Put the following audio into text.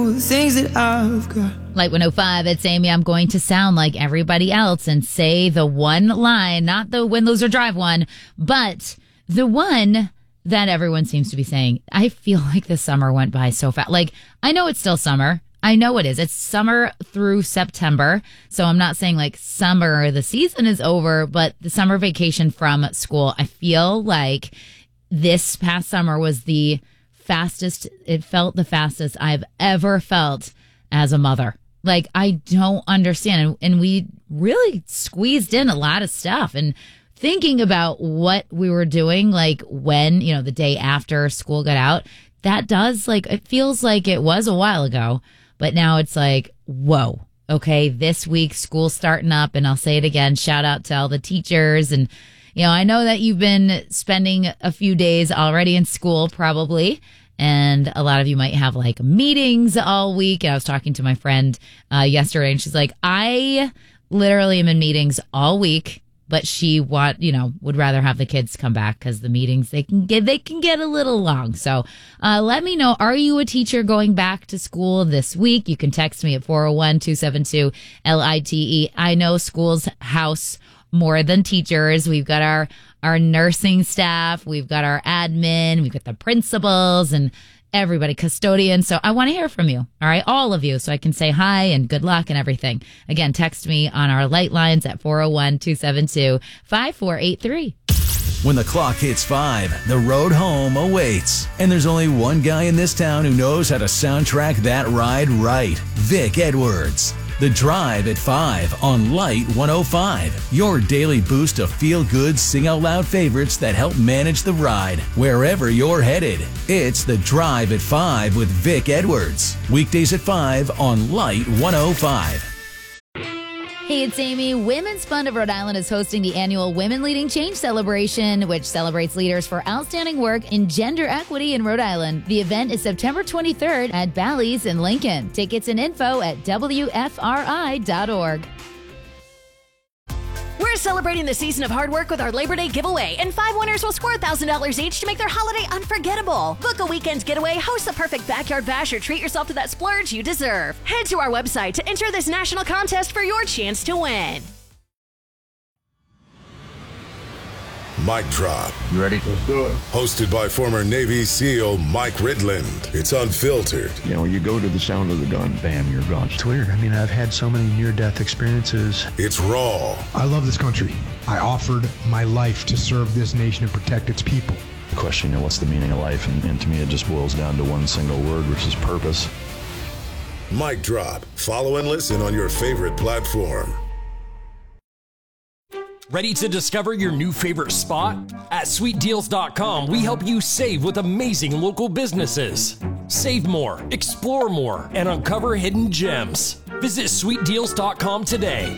The things that I've got. Light 105, it's Amy. I'm going to sound like everybody else and say the one line, not the win, lose, or drive one, but the one that everyone seems to be saying. I feel like the summer went by so fast. Like, I know it's still summer. I know it is. It's summer through September. So I'm not saying like summer, the season is over, but the summer vacation from school, I feel like this past summer was the fastest. It felt the fastest I've ever felt as a mother. Like, I don't understand. And we really squeezed in a lot of stuff. And thinking about what we were doing, like when, the day after school got out, that does, like, it feels like it was a while ago. But now it's like, whoa, okay, this week school's starting up. And I'll say it again, shout out to all the teachers. And, I know that you've been spending a few days already in school probably. And a lot of you might have like meetings all week. And I was talking to my friend yesterday and she's like, I literally am in meetings all week. But she would rather have the kids come back because the meetings they can get a little long. So let me know. Are you a teacher going back to school this week? You can text me at 401-272-LITE. I know schools house more than teachers. We've got our nursing staff. We've got our admin. We've got the principals and everybody, custodians. So I want to hear from you. All right. All of you. So I can say hi and good luck and everything. Again, text me on our light lines at 401-272-5483. When the clock hits 5, the road home awaits. And there's only one guy in this town who knows how to soundtrack that ride right. Vic Edwards. The Drive at 5 on Light 105. Your daily boost of feel-good, sing-out-loud favorites that help manage the ride wherever you're headed. It's The Drive at 5 with Vic Edwards. Weekdays at 5 on Light 105. Hey, it's Amy. Women's Fund of Rhode Island is hosting the annual Women Leading Change Celebration, which celebrates leaders for outstanding work in gender equity in Rhode Island. The event is September 23rd at Bally's in Lincoln. Tickets and info at WFRI.org. We're celebrating the season of hard work with our Labor Day giveaway, and 5 winners will score $1,000 each to make their holiday unforgettable. Book a weekend getaway, host the perfect backyard bash, or treat yourself to that splurge you deserve. Head to our website to enter this national contest for your chance to win. Mic Drop. You ready? Let's do it. Hosted by former Navy SEAL Mike Ridland. It's unfiltered. You go to the sound of the gun, bam, you're gone. It's weird. I've had so many near-death experiences. It's raw. I love this country. I offered my life to serve this nation and protect its people. The question, what's the meaning of life? And to me, it just boils down to one single word, which is purpose. Mic Drop. Follow and listen on your favorite platform. Ready to discover your new favorite spot? At sweetdeals.com, we help you save with amazing local businesses. Save more, explore more, and uncover hidden gems. Visit sweetdeals.com today.